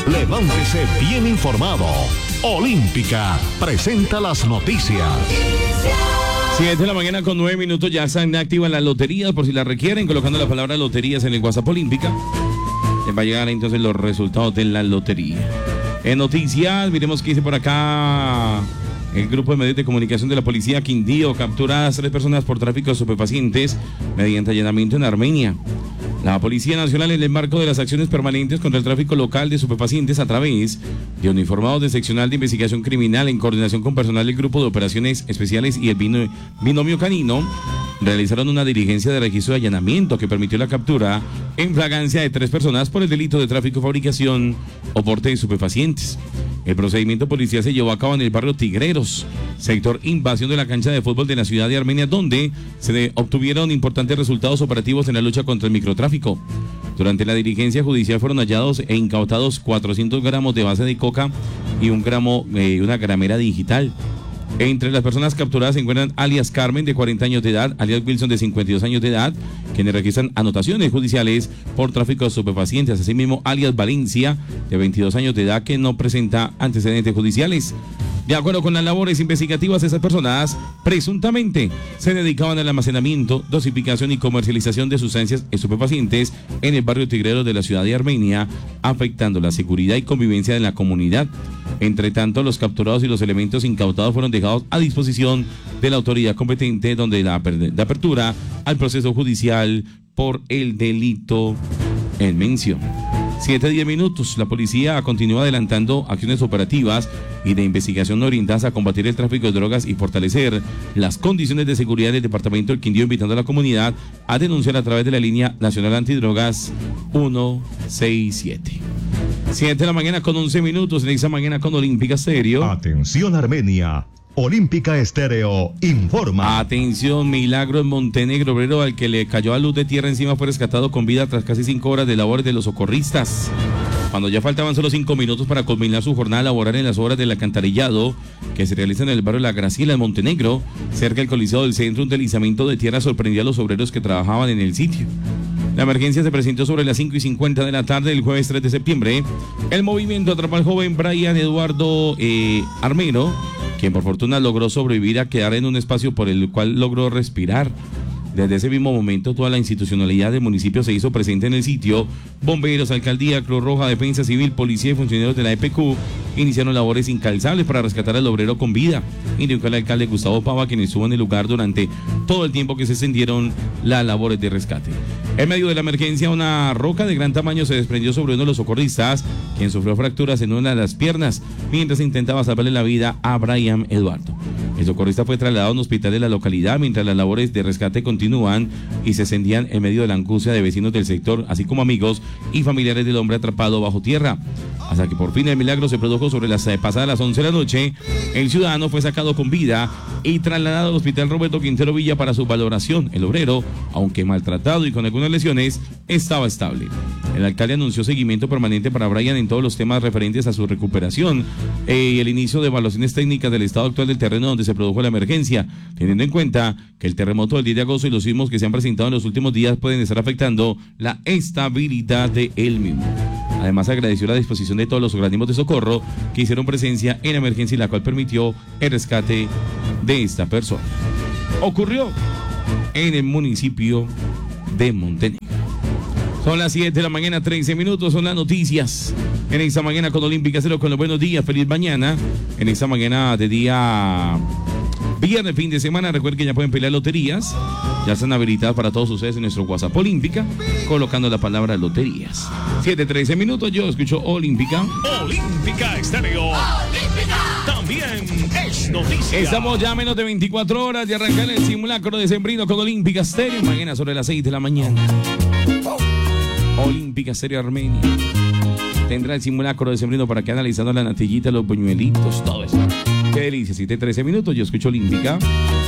Levántese bien informado. Olímpica presenta las noticias. 7 de la mañana con 9 minutos, ya están activas las loterías por si las requieren, colocando la palabra loterías en el WhatsApp Olímpica. Les va a llegar entonces los resultados de la lotería. En noticias, miremos qué dice por acá. El grupo de medios de comunicación de la policía Quindío captura a 3 personas por tráfico de estupefacientes mediante allanamiento en Armenia. La Policía Nacional, en el marco de las acciones permanentes contra el tráfico local de estupefacientes a través de uniformados de seccional de investigación criminal en coordinación con personal del Grupo de Operaciones Especiales y el binomio canino, realizaron una diligencia de registro de allanamiento que permitió la captura en flagrancia de 3 personas por el delito de tráfico, fabricación o porte de estupefacientes. El procedimiento policial se llevó a cabo en el barrio Tigreros, sector invasión de la cancha de fútbol de la ciudad de Armenia, donde se obtuvieron importantes resultados operativos en la lucha contra el microtráfico. Durante la diligencia judicial fueron hallados e incautados 400 gramos de base de coca y una gramera digital. Entre las personas capturadas se encuentran alias Carmen, de 40 años de edad, alias Wilson, de 52 años de edad, quienes registran anotaciones judiciales por tráfico de estupefacientes. Asimismo, alias Valencia, de 22 años de edad, que no presenta antecedentes judiciales. De acuerdo con las labores investigativas, esas personas presuntamente se dedicaban al almacenamiento, dosificación y comercialización de sustancias estupefacientes en el barrio Tigreros de la ciudad de Armenia, afectando la seguridad y convivencia de la comunidad. Entre tanto, los capturados y los elementos incautados fueron dejados a disposición de la autoridad competente, donde la apertura al proceso judicial por el delito en mención. 7:10 minutos. La policía continúa adelantando acciones operativas y de investigación orientadas a combatir el tráfico de drogas y fortalecer las condiciones de seguridad del departamento del Quindío, invitando a la comunidad a denunciar a través de la línea nacional antidrogas 167. 7 de la mañana con 11 minutos. En esta mañana con Olímpica Estéreo. Atención, Armenia. Olímpica Estéreo informa. Atención, milagro en Montenegro. Obrero al que le cayó a luz de tierra encima fue rescatado con vida tras casi 5 horas de labores de los socorristas. Cuando ya faltaban solo 5 minutos para culminar su jornada laboral en las obras del alcantarillado que se realizan en el barrio La Graciela, en Montenegro, cerca del Coliseo del Centro, un deslizamiento de tierra sorprendió a los obreros que trabajaban en el sitio. La emergencia se presentó sobre las 5:50 de la tarde del jueves 3 de septiembre. El movimiento atrapó al joven Brian Eduardo Armero, quien por fortuna logró sobrevivir a quedar en un espacio por el cual logró respirar. Desde ese mismo momento, toda la institucionalidad del municipio se hizo presente en el sitio. Bomberos, alcaldía, Cruz Roja, Defensa Civil, policía y funcionarios de la EPQ iniciaron labores incansables para rescatar al obrero con vida, indicó el alcalde Gustavo Pava, quien estuvo en el lugar durante todo el tiempo que se extendieron las labores de rescate. En medio de la emergencia, una roca de gran tamaño se desprendió sobre uno de los socorristas, quien sufrió fracturas en una de las piernas mientras intentaba salvarle la vida a Brian Eduardo. El socorrista fue trasladado a un hospital de la localidad mientras las labores de rescate continúan y se extendían en medio de la angustia de vecinos del sector, así como amigos y familiares del hombre atrapado bajo tierra. Hasta que por fin el milagro se produjo sobre las pasadas las 11 de la noche. El ciudadano fue sacado con vida y trasladado al hospital Roberto Quintero Villa para su valoración. El obrero, aunque maltratado y con algunas lesiones, estaba estable. El alcalde anunció seguimiento permanente para Brian en todos los temas referentes a su recuperación y el inicio de evaluaciones técnicas del estado actual del terreno donde se produjo la emergencia, teniendo en cuenta que el terremoto del 10 de agosto y los sismos que se han presentado en los últimos días pueden estar afectando la estabilidad de él mismo. Además, agradeció la disposición de todos los organismos de socorro que hicieron presencia en la emergencia y la cual permitió el rescate de esta persona. Ocurrió en el municipio de Montenegro. Son las 7 de la mañana, 13 minutos, son las noticias. En esta mañana con Olímpica Estéreo, con los buenos días, feliz mañana. En esta mañana de día viernes, fin de semana, recuerden que ya pueden pelear loterías. Ya están habilitadas para todos ustedes en nuestro WhatsApp Olímpica, colocando la palabra loterías. 7:13 minutos, yo escucho Olímpica. Olímpica Estéreo. Olímpica. También es noticia. Estamos ya a menos de 24 horas de arrancar el simulacro decembrino con Olímpica Estéreo. Mañana sobre las 6 de la mañana. Olímpica Estéreo Armenia tendrá el simulacro decembrino para que analizando la natillita, los buñuelitos, todo eso. Qué delicia, 7:13 minutos, yo escucho Olímpica.